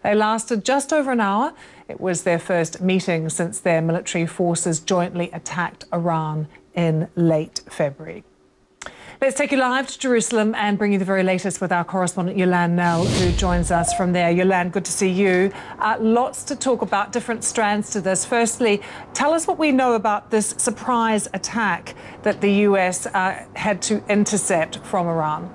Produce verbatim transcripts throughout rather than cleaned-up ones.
They lasted just over an hour. It was their first meeting since their military forces jointly attacked Iran in late February. Let's take you live to Jerusalem and bring you the very latest with our correspondent Yolande Knell, who joins us from there. Yolande, good to see you. Uh, lots to talk about, different strands to this. Firstly, tell us what we know about this surprise attack that the U S uh, had to intercept from Iran.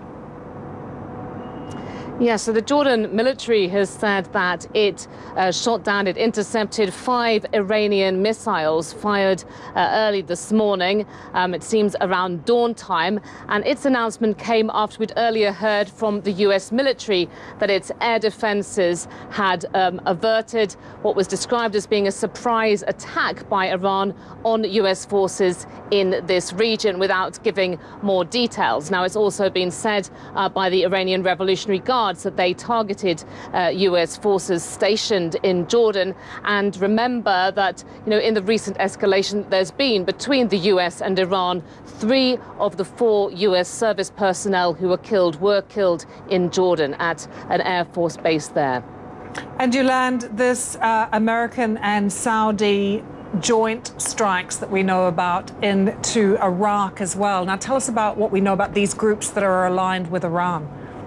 Yeah, so the Jordan military has said that it uh, shot down, it intercepted five Iranian missiles fired uh, early this morning. Um, it seems around dawn time. And its announcement came after we'd earlier heard from the U S military that its air defenses had um, averted what was described as being a surprise attack by Iran on U S forces in this region without giving more details. Now, it's also been said uh, by the Iranian Revolutionary Guard that they targeted uh, U S forces stationed in Jordan. And remember that, you know, in the recent escalation there's been between the U S and Iran, three of the four U S service personnel who were killed were killed in Jordan at an Air Force base there. And Yolande, this uh, American and Saudi joint strikes that we know about into Iraq as well. Now, tell us about what we know about these groups that are aligned with Iran.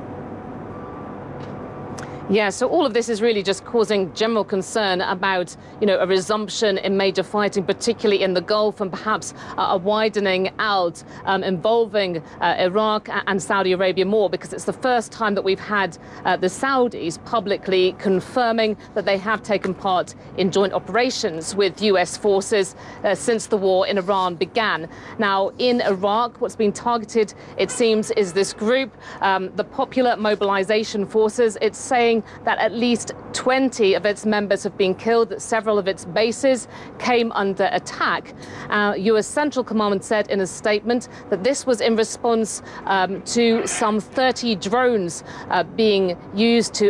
Yeah, so all of this is really just causing general concern about, you know, a resumption in major fighting, particularly in the Gulf, and perhaps uh, a widening out um, involving uh, Iraq and Saudi Arabia more, because it's the first time that we've had uh, the Saudis publicly confirming that they have taken part in joint operations with U S forces uh, since the war in Iran began. Now, in Iraq, what's been targeted, it seems, is this group, um, the Popular Mobilization Forces. It's saying that at least twenty of its members have been killed, that several of its bases came under attack. Uh, U S Central Command said in a statement that this was in response um, to some thirty drones uh, being used to